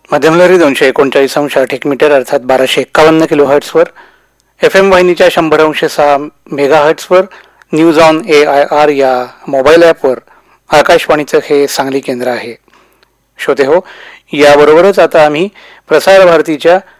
मध्यमलहरी 239.60 metre अर्थात 1251 किलोहर्ट्सवर, FM वाहिनीच्या 100.6 मेगाहर्ट्सवर, news on AIR या मोबाईल ॲपवर आकाशवाणीचं हे सांगली केंद्र आहे. श्रोते हो, याबरोबरच आता आम्ही प्रसार भारतीच्या